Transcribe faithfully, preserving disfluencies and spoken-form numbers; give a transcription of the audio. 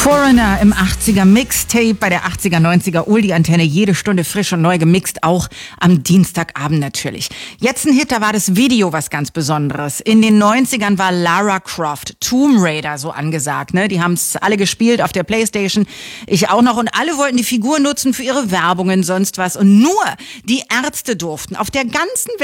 Foreigner im achtziger Mixtape bei der achtziger, neunziger Oldie-Antenne, jede Stunde frisch und neu gemixt, auch am Dienstagabend natürlich. Jetzt ein Hit, da war das Video was ganz Besonderes. In den neunzigern war Lara Croft, Tomb Raider so angesagt, ne? Die haben es alle gespielt auf der Playstation, ich auch noch, und alle wollten die Figur nutzen für ihre Werbungen, sonst was, und nur die Ärzte durften auf der ganzen Welt